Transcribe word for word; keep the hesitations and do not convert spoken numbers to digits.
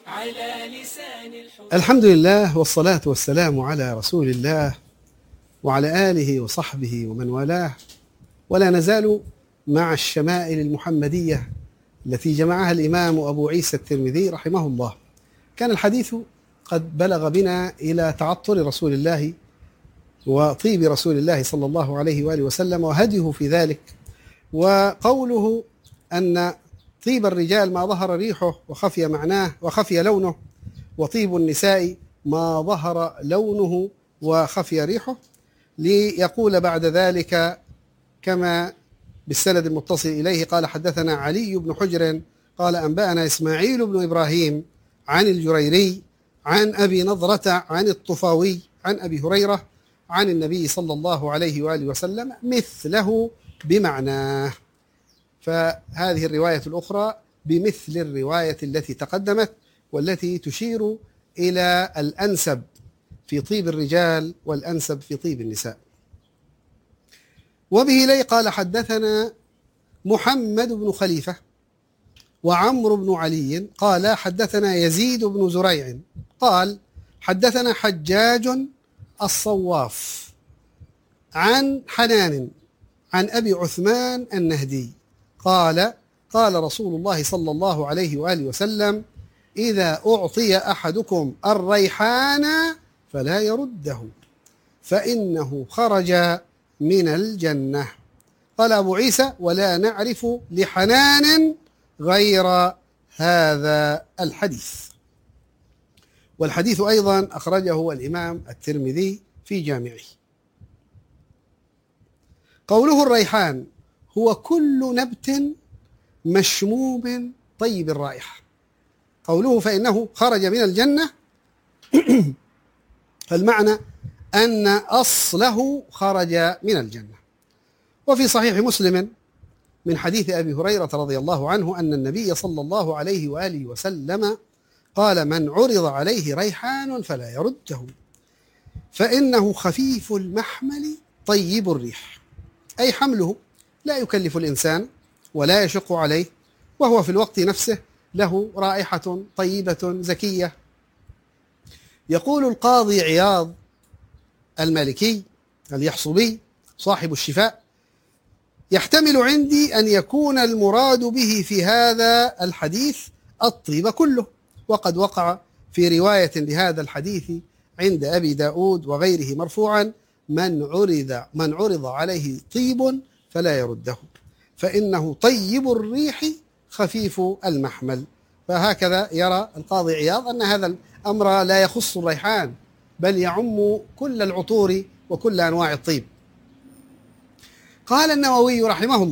على لسان الحب. الحمد لله والصلاة والسلام على رسول الله وعلى آله وصحبه ومن والاه، ولا نزال مع الشمائل المحمدية التي جمعها الإمام أبو عيسى الترمذي رحمه الله. كان الحديث قد بلغ بنا إلى تعطر رسول الله وطيب رسول الله صلى الله عليه وآله وسلم وهديه في ذلك، وقوله أن طيب الرجال ما ظهر ريحه وخفي معناه وخفي لونه، وطيب النساء ما ظهر لونه وخفي ريحه، ليقول بعد ذلك كما بالسند المتصل إليه قال: حدثنا علي بن حجر قال أنبأنا إسماعيل بن إبراهيم عن الجريري عن أبي نضرة عن الطفاوي عن أبي هريرة عن النبي صلى الله عليه وآله وسلم مثله بمعناه. فهذه الرواية الأخرى بمثل الرواية التي تقدمت، والتي تشير إلى الأنسب في طيب الرجال والأنسب في طيب النساء. وبه لي قال: حدثنا محمد بن خليفة وعمرو بن علي قال حدثنا يزيد بن زريع قال حدثنا حجاج الصواف عن حنان عن أبي عثمان النهدي قال: قال رسول الله صلى الله عليه وآله وسلم: إذا أعطي أحدكم الريحان فلا يرده فإنه خرج من الجنة. قال أبو عيسى: ولا نعرف لحنان غير هذا الحديث. والحديث أيضا أخرجه الإمام الترمذي في جامعه. قوله الريحان هو كل نبت مشموم طيب الرائحة. قوله فإنه خرج من الجنة فالمعنى أن أصله خرج من الجنة. وفي صحيح مسلم من حديث أبي هريرة رضي الله عنه أن النبي صلى الله عليه وآله وسلم قال: من عرض عليه ريحان فلا يرده فإنه خفيف المحمل طيب الريح، أي حمله لا يكلف الإنسان ولا يشق عليه، وهو في الوقت نفسه له رائحة طيبة زكية. يقول القاضي عياض المالكي اليحصبي صاحب الشفاء: يحتمل عندي أن يكون المراد به في هذا الحديث الطيب كله، وقد وقع في رواية لهذا الحديث عند أبي داود وغيره مرفوعا: من عرض, من عرض عليه طيب فلا يرده فإنه طيب الريح خفيف المحمل. فهكذا يرى القاضي عياض أن هذا الأمر لا يخص الريحان بل يعم كل العطور وكل أنواع الطيب. قال النووي رحمه الله: